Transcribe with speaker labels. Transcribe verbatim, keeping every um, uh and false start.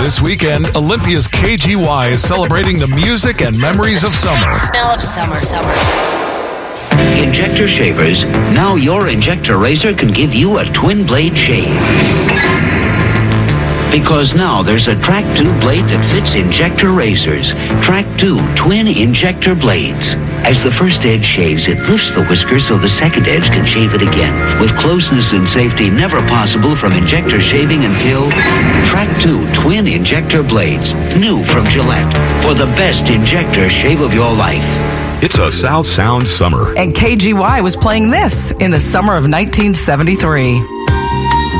Speaker 1: This weekend, Olympia's K G Y is celebrating the music and memories of summer.
Speaker 2: Smell of summer, summer.
Speaker 3: Injector shavers. Now your Injector razor can give you a twin blade shave. Because now there's a Track two blade that fits Injector razors. Track two twin Injector blades. As the first edge shaves, it lifts the whisker so the second edge can shave it again. With closeness and safety never possible from Injector shaving until Track two twin Injector blades. New from Gillette. For the best Injector shave of your life.
Speaker 4: It's a South Sound summer.
Speaker 5: And K G Y was playing this in the summer of nineteen seventy-three.